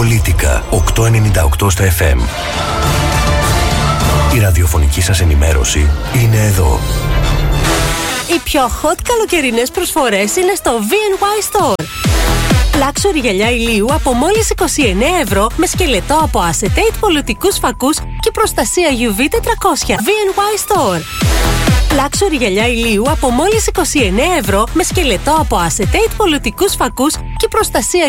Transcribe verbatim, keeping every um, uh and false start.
Πολίτικα οκτακόσια ενενήντα οκτώ στα εφ εμ. Η ραδιοφωνική σας ενημέρωση είναι εδώ. Οι πιο hot καλοκαιρινές προσφορές είναι στο βι εν γουάι Store. Luxury γυαλιά ηλίου από μόλις είκοσι εννέα ευρώ με σκελετό από acetate πολιτικούς φακούς και προστασία γιου βι τετρακόσια. βι εν γουάι Store. Luxury γυαλιά ηλίου από μόλις είκοσι εννέα ευρώ με σκελετό από acetate πολιτικούς φακούς και προστασία